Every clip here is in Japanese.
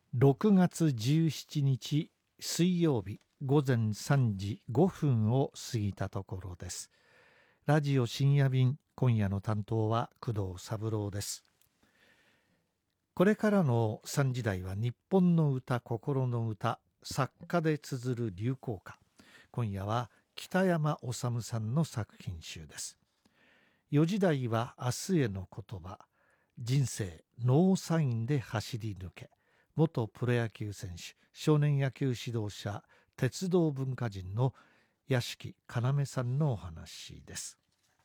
6月17日水曜日午前3時5分を過ぎたところです。ラジオ深夜便、今夜の担当は工藤三郎です。これからの3時台は日本の歌、心の歌、作家で綴る流行歌。今夜は北山治さんの作品集です。4時台は明日への言葉、人生ノーサインで走り抜け、元プロ野球選手、少年野球指導者、鉄道文化人の屋敷要さんのお話です。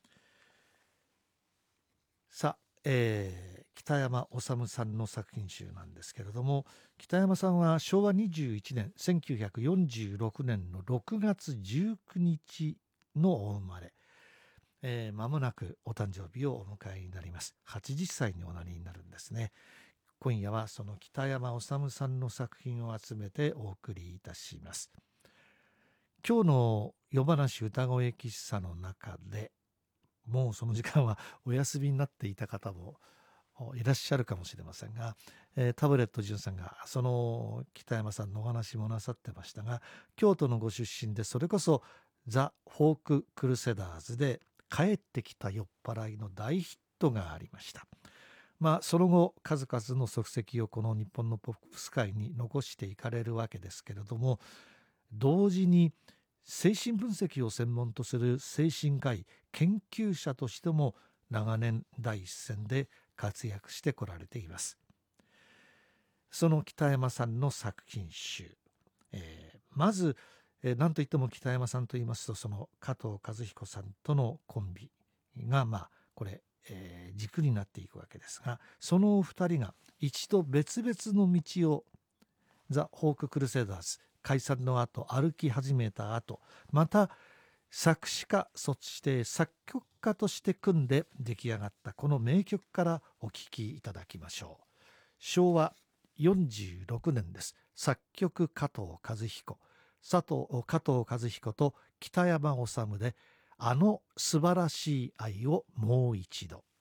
さあ、北山治さんの作品集なんですけれども、北山さんは昭和21年1946年の6月19日のお生まれ、間もなくお誕生日をお迎えになります。80歳におなりになるんですね。今夜はその北山治さんの作品を集めてお送りいたします。今日の夜話歌声喫茶の中で、もうその時間はお休みになっていた方もいらっしゃるかもしれませんが、タブレット潤さんがその北山さんのお話もなさってましたが、京都のご出身で、それこそザ・フォーク・クルセダーズで帰ってきた酔っ払いの大ヒットがありました。その後数々の足跡をこの日本のポップス界に残していかれるわけですけれども、同時に精神分析を専門とする精神科医研究者としても長年第一線で活躍してこられています。その北山さんの作品集、まず、何といっても北山さんといいますと、その加藤和彦さんとのコンビがこれ、軸になっていくわけですが、そのお二人が一度別々の道をザ・ホーク・クルセダーズ解散の後歩き始めた後、また作詞家、そして作曲家として組んで出来上がったこの名曲からお聴きいただきましょう。昭和46年です。作曲加藤和彦、加藤和彦と北山治で、あの素晴らしい愛をもう一度。